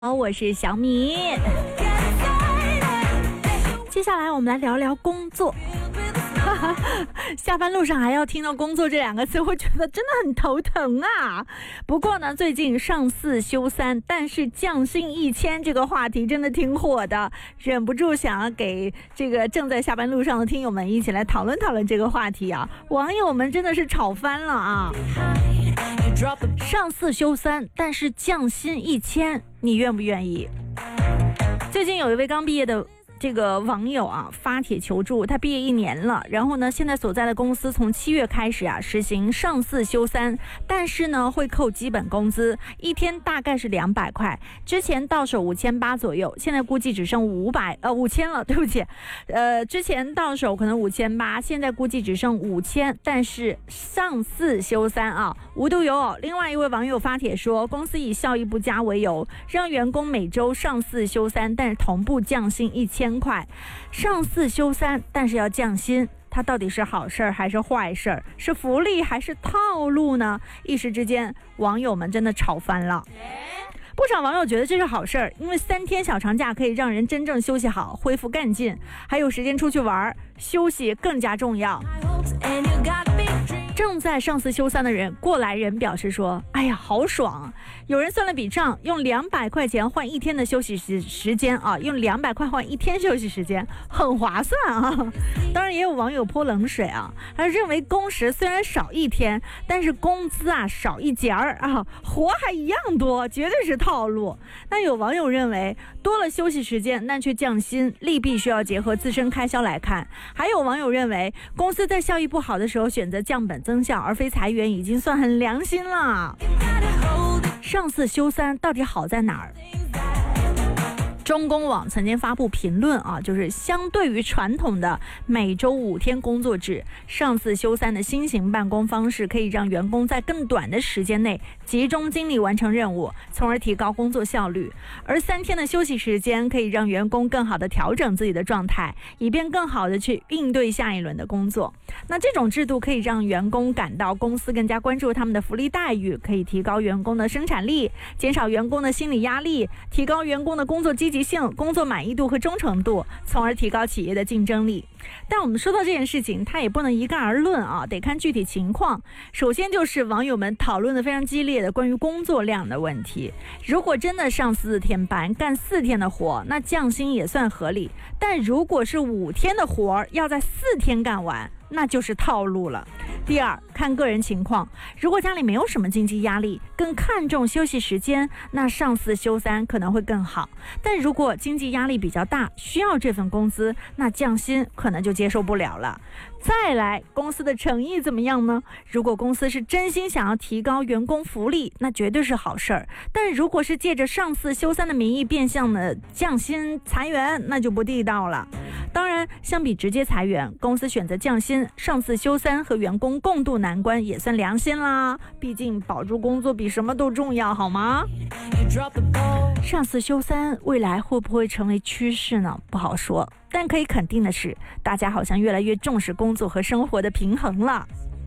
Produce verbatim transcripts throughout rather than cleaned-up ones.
好，我是小米。接下来我们来聊聊工作。下班路上还要听到工作这两个词，我觉得真的很头疼啊。不过呢，最近上四休三，但是降薪一千这个话题真的挺火的，忍不住想要给这个正在下班路上的听友们一起来讨论讨论这个话题啊。网友们真的是吵翻了啊！上四休三，但是降薪一千，你愿不愿意？最近有一位刚毕业的这个网友啊发帖求助，他毕业一年了，然后呢，现在所在的公司从七月开始啊实行上四休三，但是呢会扣基本工资，一天大概是两百块，之前到手五千八左右，现在估计只剩五百呃五千了，对不起，呃之前到手可能五千八，现在估计只剩五千，但是上四休三啊，无独有偶，另外一位网友发帖说，公司以效益不佳为由，让员工每周上四休三，但是同步降薪一千块，上四休三，但是要降薪，它到底是好事还是坏事？是福利还是套路呢？一时之间，网友们真的吵翻了。不少网友觉得这是好事儿，因为三天小长假可以让人真正休息好，恢复干劲，还有时间出去玩，休息更加重要。正在上四休三的人过来人表示说，哎呀好爽，有人算了笔账，用两百块钱换一天的休息时时间啊，用两百块换一天休息时间，很划算啊。当然也有网友泼冷水啊，他认为工时虽然少一天，但是工资啊少一截儿啊，活还一样多，绝对是套路。那有网友认为多了休息时间，但却降薪，利弊需要结合自身开销来看。还有网友认为公司在效益不好的时候选择降本增效而非裁员，已经算很良心了。上四休三到底好在哪儿？中公网曾经发布评论啊，就是相对于传统的每周五天工作制，上四休三的新型办公方式可以让员工在更短的时间内集中精力完成任务，从而提高工作效率。而三天的休息时间可以让员工更好的调整自己的状态，以便更好的去应对下一轮的工作。那这种制度可以让员工感到公司更加关注他们的福利待遇，可以提高员工的生产力，减少员工的心理压力，提高员工的工作积极性、工作满意度和忠诚度，从而提高企业的竞争力。但我们说到这件事情，它也不能一概而论啊，得看具体情况。首先就是网友们讨论的非常激烈的关于工作量的问题。如果真的上四天班，干四天的活，那降薪也算合理。但如果是五天的活，要在四天干完，那就是套路了。第二，看个人情况，如果家里没有什么经济压力，更看重休息时间，那上四休三可能会更好。但如果经济压力比较大，需要这份工资，那降薪可能就接受不了了。再来，公司的诚意怎么样呢？如果公司是真心想要提高员工福利，那绝对是好事儿。但如果是借着上四休三的名义变相的降薪裁员，那就不地道了。当然，相比直接裁员，公司选择降薪、上四休三和员工共度难关也算良心啦。毕竟保住工作比什么都重要，好吗？上四休三未来会不会成为趋势呢？不好说。但可以肯定的是，大家好像越来越重视工作和生活的平衡了。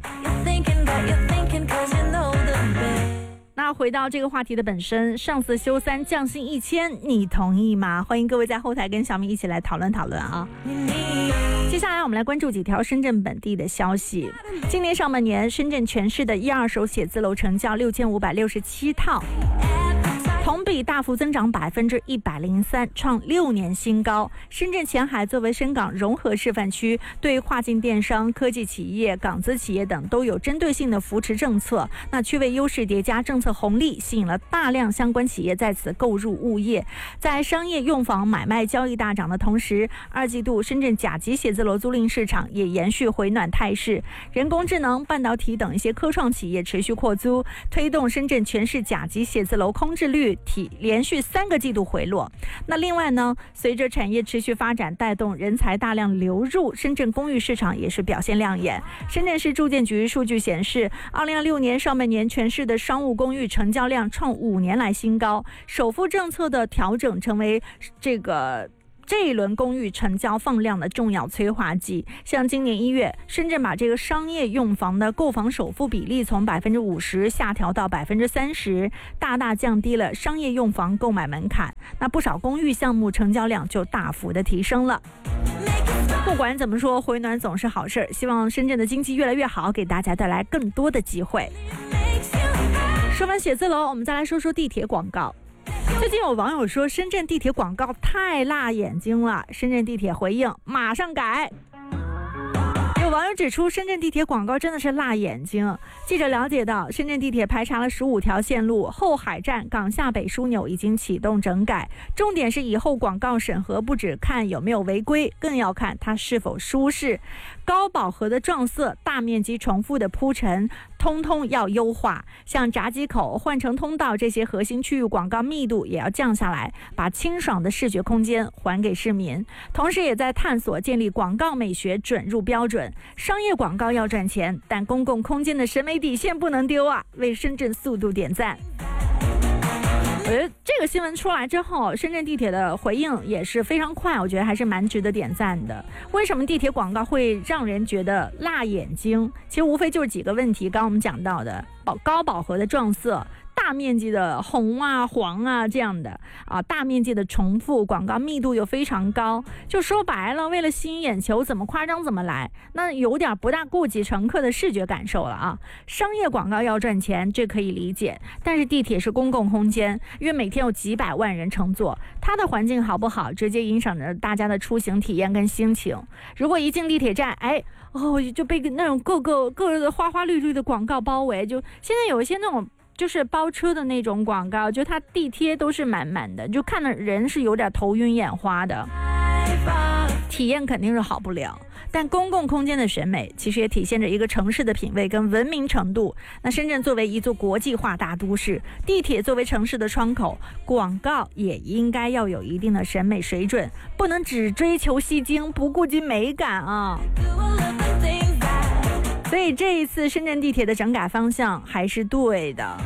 那回到这个话题的本身，上四休三降薪一千，你同意吗？欢迎各位在后台跟小米一起来讨论讨论啊。接下来我们来关注几条深圳本地的消息。今年上半年，深圳全市的一二手写字楼成交六千五百六十七套，同比大幅增长百分之一百零三，创六年新高。深圳前海作为深港融合示范区，对跨境电商、科技企业、港资企业等都有针对性的扶持政策。那区位优势叠加政策红利，吸引了大量相关企业在此购入物业。在商业用房买卖交易大涨的同时，二季度深圳甲级写字楼租赁市场也延续回暖态势。人工智能、半导体等一些科创企业持续扩租，推动深圳全市甲级写字楼空置率体连续三个季度回落。那另外呢，随着产业持续发展，带动人才大量流入，深圳公寓市场也是表现亮眼。深圳市住建局数据显示，二零二六年上半年全市的商务公寓成交量创五年来新高，首付政策的调整成为这个这一轮公寓成交放量的重要催化剂。像今年一月，深圳把这个商业用房的购房首付比例从百分之五十下调到百分之三十，大大降低了商业用房购买门槛。那不少公寓项目成交量就大幅的提升了。不管怎么说，回暖总是好事，希望深圳的经济越来越好，给大家带来更多的机会。说完写字楼，我们再来说说地铁广告。最近有网友说深圳地铁广告太辣眼睛了，深圳地铁回应马上改。有网友指出，深圳地铁广告真的是辣眼睛。记者了解到，深圳地铁排查了十五条线路，后海站、港下北枢纽已经启动整改，重点是以后广告审核不只看有没有违规，更要看它是否舒适。高饱和的撞色、大面积重复的铺陈，通通要优化。像闸机口、换乘通道这些核心区域广告密度也要降下来，把清爽的视觉空间还给市民。同时也在探索建立广告美学准入标准。商业广告要赚钱，但公共空间的审美底线不能丢啊！为深圳速度点赞。我觉得这个新闻出来之后，深圳地铁的回应也是非常快，我觉得还是蛮值得点赞的。为什么地铁广告会让人觉得辣眼睛？其实无非就是几个问题，刚刚我们讲到的高饱和的撞色、大面积的红啊黄啊这样的啊，大面积的重复，广告密度又非常高。就说白了，为了吸引眼球，怎么夸张怎么来，那有点不大顾及乘客的视觉感受了啊。商业广告要赚钱，这可以理解，但是地铁是公共空间，因为每天有几百万人乘坐，它的环境好不好，直接影响着大家的出行体验跟心情。如果一进地铁站，哎哦，就被那种各个各个花花绿绿的广告包围，就现在有一些那种就是包车的那种广告，就它地贴都是满满的，就看的人是有点头晕眼花的，体验肯定是好不了。但公共空间的审美其实也体现着一个城市的品味跟文明程度。那深圳作为一座国际化大都市，地铁作为城市的窗口，广告也应该要有一定的审美水准，不能只追求吸睛，不顾及美感啊。所以这一次深圳地铁的整改方向还是对的，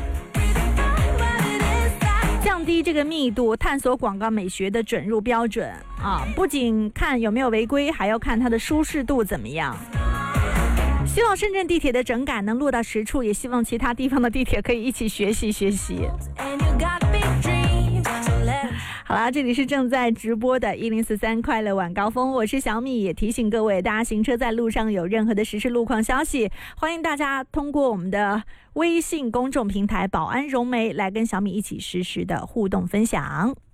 降低这个密度，探索广告美学的准入标准啊，不仅看有没有违规，还要看它的舒适度怎么样。希望深圳地铁的整改能落到实处，也希望其他地方的地铁可以一起学习学习。好啦，这里是正在直播的一零四三快乐晚高峰，我是小米。也提醒各位，大家行车在路上有任何的实时路况消息，欢迎大家通过我们的微信公众平台保安融媒来跟小米一起实时的互动分享。